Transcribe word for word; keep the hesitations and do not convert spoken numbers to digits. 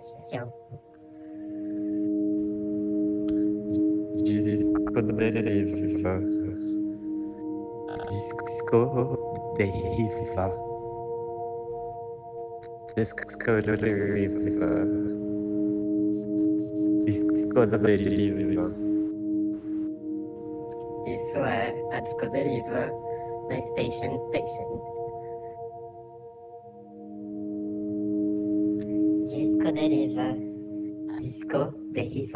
Transição. Disco deriva. Disco deriva. Disco deriva. Disco deriva. Isso é a Discoderiva da Station Station. Discoderiva. Discoderiva.